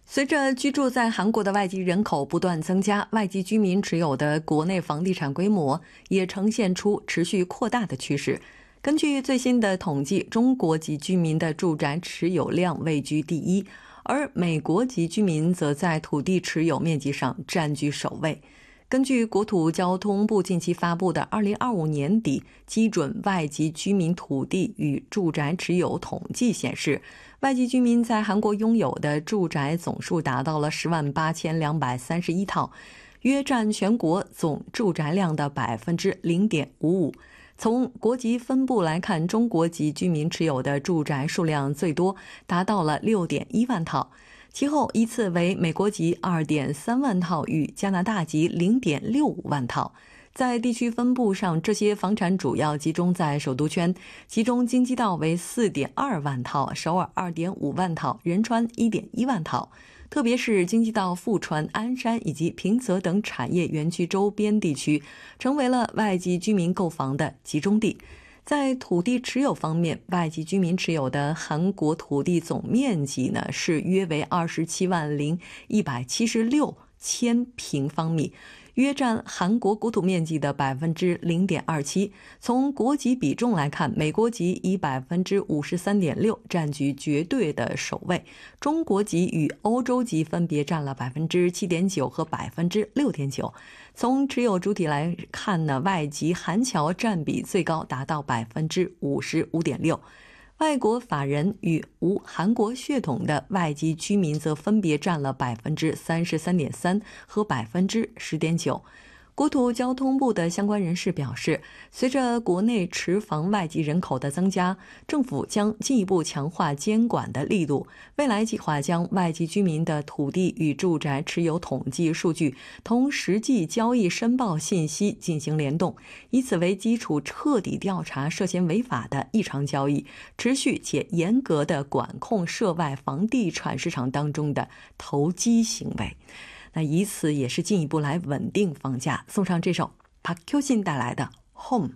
随着居住在韩国的外籍人口不断增加，外籍居民持有的国内房地产规模也呈现出持续扩大的趋势。根据最新的统计，中国籍居民的住宅持有量位居第一，而美国籍居民则在土地持有面积上占据首位。根据国土交通部近期发布的2025年底基准外籍居民土地与住宅持有统计显示，外籍居民在韩国拥有的住宅总数达到了108231套，约占全国总住宅量的 0.55%。从国籍分布来看，中国籍居民持有的住宅数量最多，达到了6.1万套，其后依次为美国籍 2.3万套与加拿大籍 0.65万套。在地区分布上，这些房产主要集中在首都圈，其中京畿道为 4.2万套，首尔 2.5万套，仁川 1.1万套。特别是京畿道富川、鞍山以及平泽等产业园区周边地区，成为了外籍居民购房的集中地。在土地持有方面，外籍居民持有的韩国土地总面积呢是约为27.176万平方米，约占韩国国土面积的 0.27%。 从国籍比重来看，美国籍以 53.6% 占据绝对的首位，中国籍与欧洲籍分别占了 7.9% 和 6.9%。 从持有主体来看呢，外籍韩侨占比最高，达到 55.6%。外国法人与无韩国血统的外籍居民则分别占了 33.3% 和 10.9%。 国土交通部的相关人士表示，随着国内持房外籍人口的增加，政府将进一步强化监管的力度，未来计划将外籍居民的土地与住宅持有统计数据同实际交易申报信息进行联动，以此为基础彻底调查涉嫌违法的异常交易，持续且严格地管控涉外房地产市场当中的投机行为。那以此也是进一步来稳定房价。送上这首 박효신 带来的 Home。